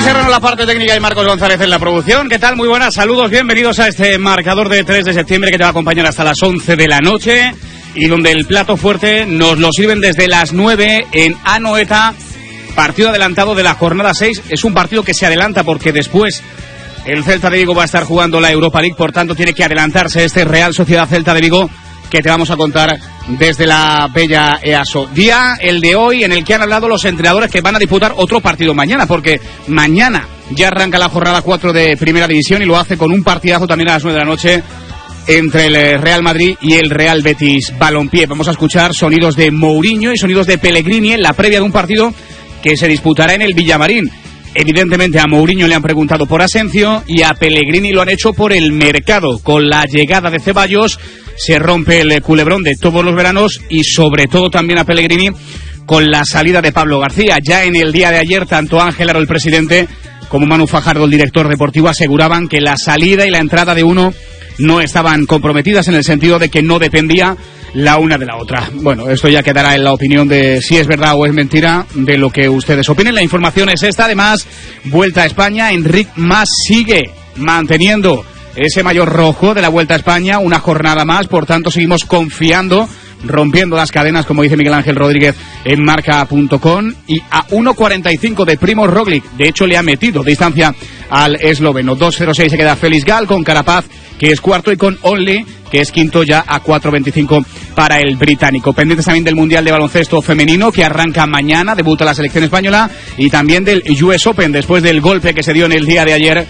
Serrano en la parte técnica y Marcos González en la producción. ¿Qué tal? Muy buenas, saludos, bienvenidos a este marcador de 3 de septiembre que te va a acompañar hasta las 11 de la noche y donde el plato fuerte nos lo sirven desde las 9 en Anoeta, partido adelantado de la jornada 6. Es un partido que se adelanta porque después el Celta de Vigo va a estar jugando la Europa League, por tanto tiene que adelantarse este Real Sociedad Celta de Vigo que te vamos a contar desde la bella EASO. Día el de hoy en el que han hablado los entrenadores que van a disputar otro partido mañana, porque mañana ya arranca la jornada 4 de Primera División y lo hace con un partidazo también a las 9 de la noche entre el Real Madrid y el Real Betis Balompié. Vamos a escuchar sonidos de Mourinho y sonidos de Pellegrini en la previa de un partido que se disputará en el Villamarín. Evidentemente a Mourinho le han preguntado por Asencio y a Pellegrini lo han hecho por el mercado. Con la llegada de Ceballos se rompe el culebrón de todos los veranos y sobre todo también a Pellegrini con la salida de Pablo García. Ya en el día de ayer tanto Ángel Aro, el presidente, como Manu Fajardo, el director deportivo, aseguraban que la salida y la entrada de uno no estaban comprometidas en el sentido de que no dependía la una de la otra. Bueno, esto ya quedará en la opinión de si es verdad o es mentira, de lo que ustedes opinen. La información es esta. Además, Vuelta a España, Enric Mas sigue manteniendo ese maillot rojo de la Vuelta a España, una jornada más, por tanto seguimos confiando, rompiendo las cadenas, como dice Miguel Ángel Rodríguez en marca.com, y a 1.45 de Primož Roglič, de hecho le ha metido distancia al esloveno. 2.06 se queda Félix Gal con Carapaz, que es cuarto, y con Only, que es quinto, ya a 4.25 para el británico. Pendientes también del Mundial de Baloncesto Femenino, que arranca mañana, debuta la selección española, y también del US Open, después del golpe que se dio en el día de ayer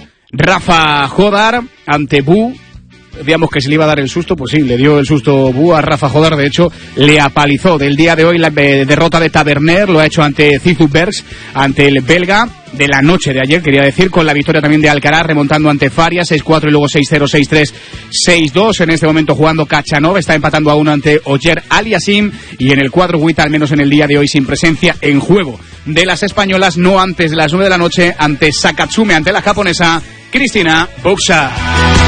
Rafa Jodar ante Bu. Digamos que se le iba a dar el susto, pues sí, le dio el susto Bu a Rafa Jodar, de hecho le apalizó. Del día de hoy la derrota de Taverner, lo ha hecho ante Zizou Bergs, ante el belga, de la noche de ayer, quería decir, con la victoria también de Alcaraz, remontando ante Faria, 6-4 y luego 6-0, 6-3, 6-2, en este momento jugando Kachanov, está empatando a 1 ante Oyer Aliasim, y en el cuadro Guita, al menos en el día de hoy, sin presencia en juego de las españolas, no antes de las 9 de la noche, ante Sakatsume, ante la japonesa Cristina Buxa.